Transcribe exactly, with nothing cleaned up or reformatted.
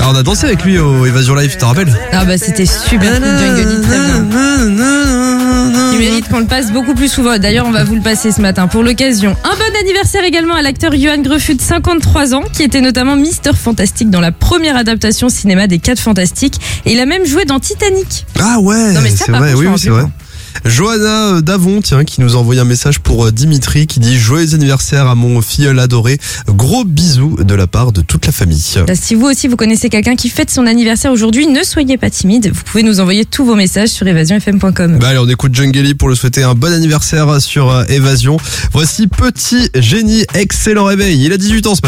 Alors on a dansé avec lui au Évasion Live, tu te rappelles? Ah bah c'était super cool, Jungle, très bien. Il mérite qu'on le passe beaucoup plus souvent. D'ailleurs, on va vous le passer ce matin pour l'occasion. Un bon anniversaire également à l'acteur Johan Gruffudd, cinquante-trois ans, qui était notamment Mister Fantastique dans la première adaptation cinéma des quatre Fantastiques. Et il a même joué dans Titanic. Ah ouais, Non, mais ça, c'est par vrai, contre, oui, je m'en oui, c'est rappelle vrai. Johanna Davon, tiens, qui nous a envoyé un message pour Dimitri, qui dit joyeux anniversaire à mon filleul adoré. Gros bisous de la part de toute la famille. Si vous aussi vous connaissez quelqu'un qui fête son anniversaire aujourd'hui, ne soyez pas timide. Vous pouvez nous envoyer tous vos messages sur évasion f m point com. Bah allez, on écoute Jungeli pour le souhaiter un bon anniversaire sur Évasion. Voici Petit Génie, excellent réveil. Il a dix-huit ans ce matin.